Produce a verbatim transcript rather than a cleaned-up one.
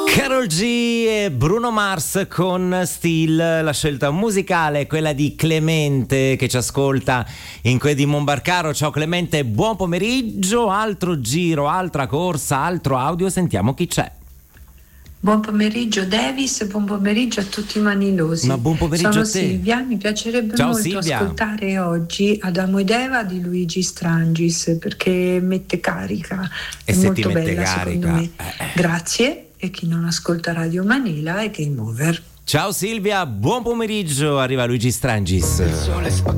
Karol G e Bruno Mars con Still, la scelta musicale è quella di Clemente che ci ascolta in quel di Monbarcaro. Ciao Clemente, buon pomeriggio, altro giro, altra corsa, altro audio, sentiamo chi c'è. Buon pomeriggio Davis, buon pomeriggio a tutti i manilosi. Ma buon pomeriggio Sono a te. Silvia, mi piacerebbe Ciao, molto Silvia. ascoltare oggi Adamo ed Eva di Luigi Strangis perché mette carica, E è se molto ti mette bella carica, secondo me. eh. Grazie, e chi non ascolta Radio Manila è game over. Ciao Silvia, buon pomeriggio, arriva Luigi Strangis. Il sole spacca